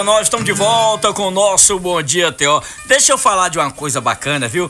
Nós estamos de volta com o nosso Bom Dia Teó. Deixa eu falar de uma coisa bacana, viu?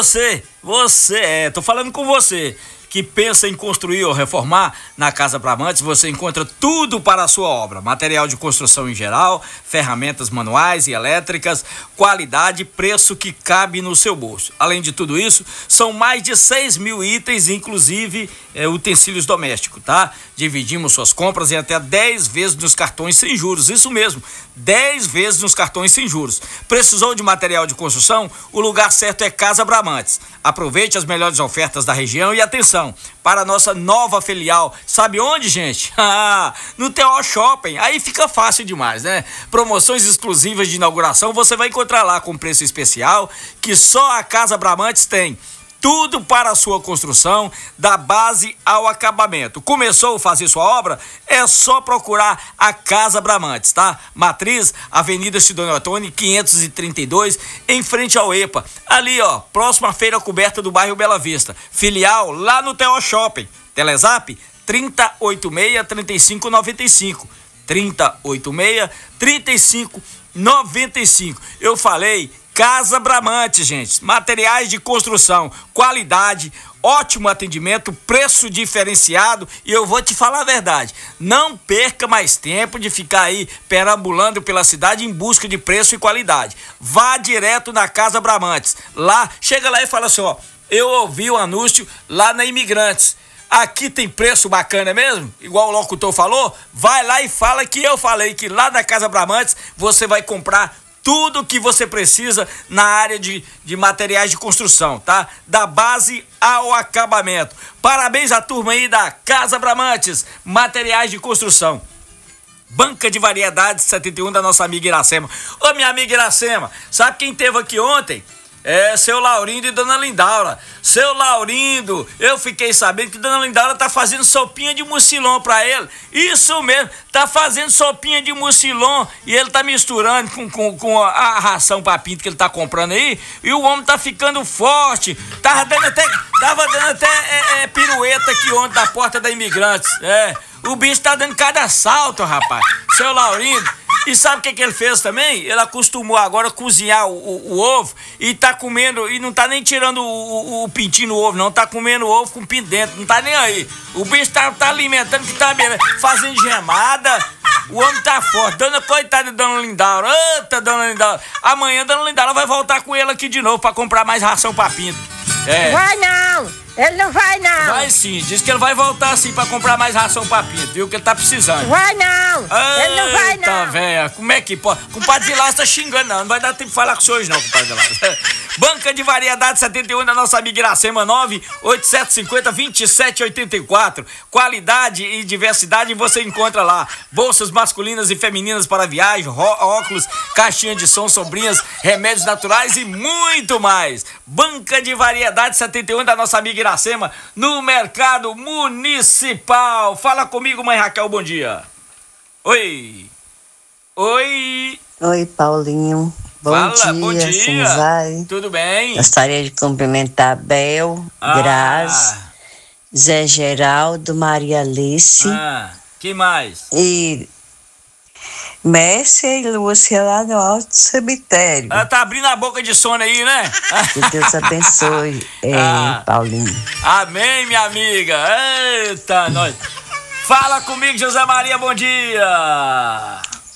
Tô falando com você que pensa em construir ou reformar. Na Casa Bramantes você encontra tudo para a sua obra: material de construção em geral, ferramentas manuais e elétricas, qualidade, preço que cabe no seu bolso. Além de tudo isso, são mais de 6.000 itens, inclusive utensílios domésticos, tá? Dividimos suas compras em até 10 vezes nos cartões sem juros. Isso mesmo, 10 vezes nos cartões sem juros. Precisou de material de construção? O lugar certo é Casa Bramantes. Aproveite as melhores ofertas da região e atenção, para a nossa nova filial. Sabe onde, gente? No Teó Shopping. Aí fica fácil demais, né? Promoções exclusivas de inauguração você vai encontrar lá com preço especial que só a Casa Bramantes tem. Tudo para a sua construção, da base ao acabamento. Começou a fazer sua obra? É só procurar a Casa Bramantes, tá? Matriz, Avenida Sidônio Ottoni, 532, em frente ao EPA. Ali, ó, próxima à feira coberta do bairro Bela Vista. Filial lá no Teó Shopping. Telezap 3086-3595. 3086-3595. Eu falei Casa Bramantes, gente. Materiais de construção, qualidade, ótimo atendimento, preço diferenciado. E eu vou te falar a verdade, não perca mais tempo de ficar aí perambulando pela cidade em busca de preço e qualidade. Vá direto na Casa Bramantes. Lá, chega lá e fala assim, ó, eu ouvi o anúncio lá na Imigrantes. Aqui tem preço bacana mesmo? Igual o locutor falou? Vai lá e fala que eu falei que lá na Casa Bramantes você vai comprar tudo que você precisa na área de materiais de construção, tá? Da base ao acabamento. Parabéns à turma aí da Casa Bramantes, materiais de construção. Banca de Variedades 71 da nossa amiga Iracema. Ô, minha amiga Iracema, sabe quem teve aqui ontem? Seu Laurindo e Dona Lindaura. Seu Laurindo, eu fiquei sabendo que Dona Lindaura tá fazendo sopinha de mucilon pra ele. Isso mesmo, tá fazendo sopinha de mucilon e ele tá misturando com a ração pra pinto que ele tá comprando aí. E o homem tá ficando forte. Tava dando até pirueta aqui ontem da porta da Imigrantes. O bicho tá dando cada salto, rapaz. Seu Laurindo. E sabe o que ele fez também? Ele acostumou agora a cozinhar o ovo e tá comendo, e não tá nem tirando o pintinho no ovo, não. Tá comendo o ovo com pinto dentro, não tá nem aí. O bicho tá alimentando, que tá fazendo gemada. O homem tá forte. Coitada de Dona Lindaura. Eita, Dona Lindaura. Amanhã Dona Lindaura vai voltar com ele aqui de novo pra comprar mais ração pra pinto. Vai não! Ele não vai não! Vai sim, diz que ele vai voltar sim pra comprar mais ração pra pinto, viu? Que ele tá precisando. Vai não! Ele não vai não! Eita, véia, como é que pode? Compadre Vilas tá xingando não vai dar tempo de falar com o senhor hoje não, compadre Vilas. Banca de Variedade 71 da nossa amiga Iracema, 98750-2784. Qualidade e diversidade você encontra lá. Bolsas masculinas e femininas para viagem, óculos, caixinha de som, sombrinhas, remédios naturais e muito mais. Banca de Variedade 71 da nossa amiga Iracema, no Mercado Municipal. Fala comigo, mãe Raquel, bom dia. Oi. Oi, Paulinho. Bom dia. Como vai? Tudo bem? Gostaria de cumprimentar Bel, Grazi, Zé Geraldo, Maria Alice. Quem mais? E Mércia e Lúcia lá no Alto Cemitério. Ela tá abrindo a boca de sono aí, né? Que Deus abençoe, Paulinho. Amém, minha amiga. Eita, nós. Fala comigo, José Maria, bom dia.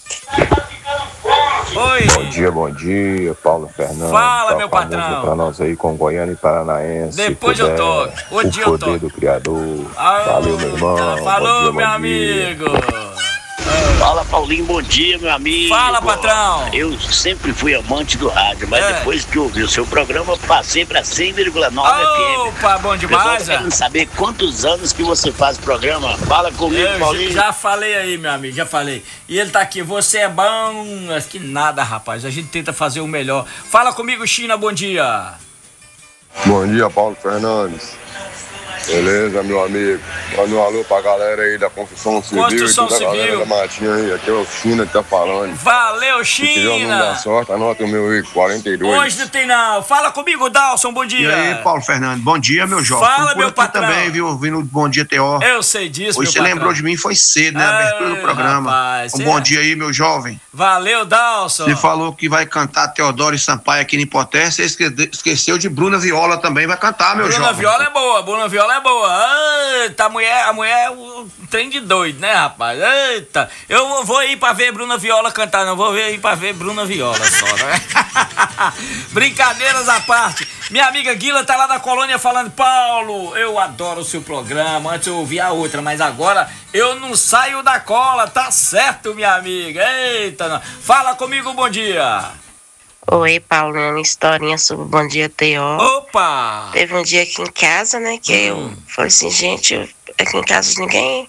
Oi. Bom dia, Paulo Fernandes. Fala, meu patrão. Pra nós aí com Goiânia e Paranaense. Depois eu toco. O dia eu toco. O poder do Criador. Valeu, meu irmão. Falou, meu amigo. Fala, Paulinho, bom dia, meu amigo. Fala, patrão. Eu sempre fui amante do rádio, mas depois que ouvi o seu programa, passei pra 100,9 FM. Opa, bom demais. Eu tô querendo saber quantos anos que você faz o programa. Fala comigo, Paulinho. Já falei aí, meu amigo, já falei. E ele tá aqui, você é bom, mas que nada, rapaz. A gente tenta fazer o melhor. Fala comigo, China, bom dia. Bom dia, Paulo Fernandes. Beleza, meu amigo. Manda um alô pra galera aí da Construção Civil. Construção e toda a galera Civil. da Matinha aí. Aqui é o China que tá falando. Valeu, Se tiver o nome da China! sorte, anota o meu aí, 42. Hoje não tem não. Fala comigo, Dalson, bom dia. E aí, Paulo Fernando, bom dia, meu jovem. Fala, Tô por meu aqui patrão. também, viu? Ouvindo o Bom Dia Teó. Eu sei disso, Hoje meu você patrão. lembrou de mim, foi cedo, né? A abertura do programa. Rapaz, Um bom dia aí, meu jovem. Valeu, Dalson. Você falou que vai cantar Teodoro e Sampaio aqui em Potência, você esqueceu de Bruna Viola também, vai cantar, meu Bruna jovem. Viola é boa, Bruna Viola é boa. Eita, a mulher é um trem de doido, né, rapaz? Eita, eu vou ir pra ver Bruna Viola cantar, não vou ir pra ver Bruna Viola só, né? Brincadeiras à parte. Minha amiga Guila tá lá da colônia falando: Paulo, eu adoro o seu programa. Antes eu ouvia a outra, mas agora eu não saio da cola, tá certo, minha amiga? Eita, não. Fala comigo, bom dia. Oi, Paulo, uma historinha sobre o Bom Dia Teó. Opa! Teve um dia aqui em casa, né, que eu falei assim, gente, aqui em casa ninguém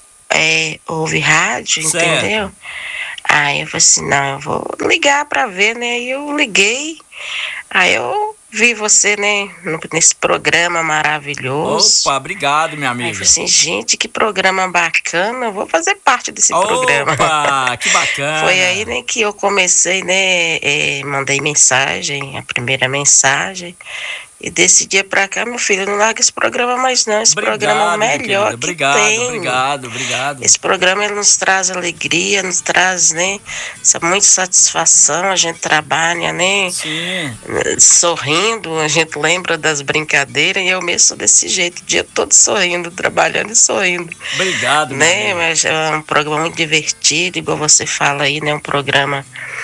ouve rádio, Certo. entendeu? Aí eu falei assim, não, eu vou ligar pra ver, né, e eu liguei, aí eu vi você, né, nesse programa maravilhoso. Opa, obrigado, minha Aí eu amiga. falei assim, gente, que programa bacana, eu vou fazer parte desse programa. Opa, que bacana. Foi aí, né, que eu comecei, né, mandei mensagem, a primeira mensagem, e desse dia pra cá, meu filho, não larga esse programa mais não, esse programa é o melhor que tem. Obrigado. Esse programa, ele nos traz alegria, nos traz, né, muita satisfação, a gente trabalha, né, Sim. sorrindo, a gente lembra das brincadeiras, e eu mesmo sou desse jeito, o dia todo sorrindo, trabalhando e sorrindo. Obrigado, Né, mas é um programa muito divertido, igual você fala aí, né, um programa,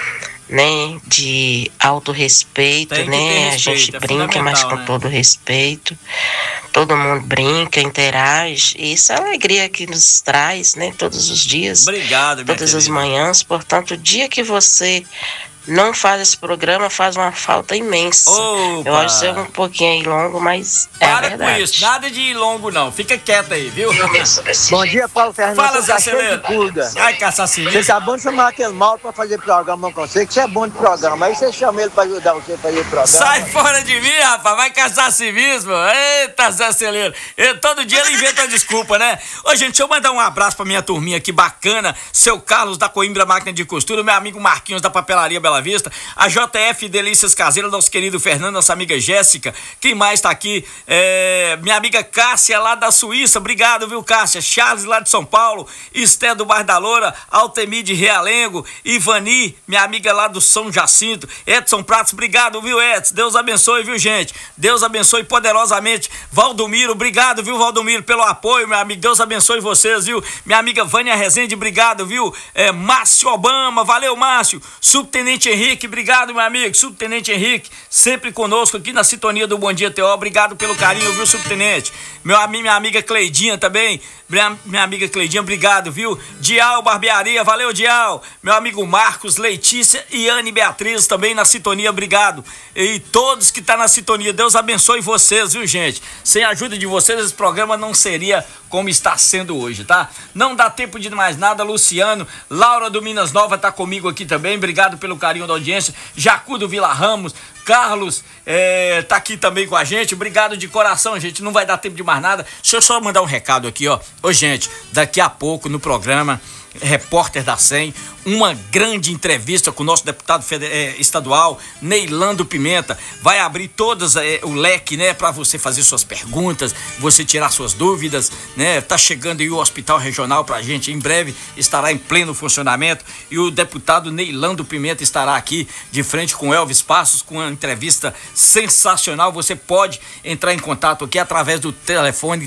né, de autorrespeito, Tem que né, ter a respeito, gente é brinca, mas fundamental, com né? todo respeito, todo mundo brinca, interage, e isso é a alegria que nos traz, né, todos os dias, Obrigado, minha todas as querida. manhãs, portanto, o dia que você não faz esse programa, faz uma falta imensa. Opa. Eu acho que é um pouquinho aí longo, mas é a Para com verdade. isso, nada de ir longo não, fica quieto aí, viu? Bom dia, Paulo Fernando. Fala, Você Zé tá cheio de Celero. pulga. Ai, caçacinho. Você acabou de chamar aquele Mauro pra fazer programa com você, que você é bom de programa. Aí você chama ele pra ajudar você a fazer o programa. Sai fora de mim, rapaz, vai caçar civismo. Eita, Zé Celeiro. Todo dia ele inventa uma desculpa, né? Ô, gente, deixa eu mandar um abraço pra minha turminha aqui bacana. Seu Carlos da Coimbra Máquina de Costura, meu amigo Marquinhos da Papelaria Bela Vista, a JF Delícias Caseiras, nosso querido Fernando, nossa amiga Jéssica. Quem mais tá aqui? Minha amiga Cássia lá da Suíça. Obrigado, viu, Cássia? Charles lá de São Paulo, Esté do Bairro da Loura, Altemir de Realengo, Ivani, minha amiga lá do São Jacinto, Edson Pratos, obrigado, viu, Edson? Deus abençoe, viu, gente? Deus abençoe poderosamente. Valdomiro, obrigado, viu, Valdomiro, pelo apoio, meu amigo. Deus abençoe vocês, viu? Minha amiga Vânia Rezende, obrigado, viu? Márcio Obama, valeu, Márcio. Subtenente Henrique, obrigado, meu amigo. Subtenente Henrique, sempre conosco aqui na sintonia do Bom Dia Teó. Obrigado pelo carinho, viu, Subtenente? Minha amiga Cleidinha também. Minha amiga Cleidinha, obrigado, viu? Dial Barbearia, valeu, Dial. Meu amigo Marcos, Letícia e Anne Beatriz também na sintonia, obrigado. E todos que estão na sintonia, Deus abençoe vocês, viu, gente? Sem a ajuda de vocês, esse programa não seria como está sendo hoje, tá? Não dá tempo de mais nada, Luciano. Laura do Minas Nova tá comigo aqui também, obrigado pelo carinho da audiência. Jacu do Vila Ramos, Carlos tá aqui também com a gente, obrigado de coração, gente, não vai dar tempo de mais nada. Deixa eu só mandar um recado aqui, ó. Ô, gente, daqui a pouco no programa Repórter da 100, uma grande entrevista com o nosso deputado estadual, Neilando Pimenta. Vai abrir todas o leque, né, para você fazer suas perguntas, você tirar suas dúvidas, né? Tá chegando aí o Hospital Regional pra gente, em breve estará em pleno funcionamento e o deputado Neilando Pimenta estará aqui de frente com Elvis Passos com uma entrevista sensacional. Você pode entrar em contato aqui através do telefone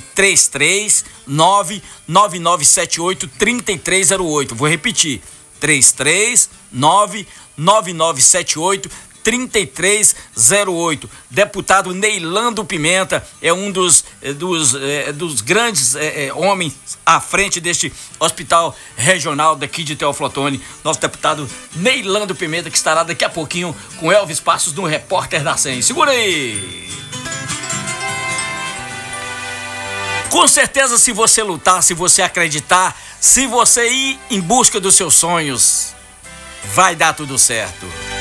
339-9978-3308. Vou repetir, 339-9978-3308. Deputado Neilando Pimenta é um dos grandes homens à frente deste hospital regional daqui de Teoflotone. Nosso deputado Neilando Pimenta, que estará daqui a pouquinho com Elvis Passos no Repórter da 100. Segura aí! Com certeza, se você lutar, se você acreditar, se você ir em busca dos seus sonhos, vai dar tudo certo.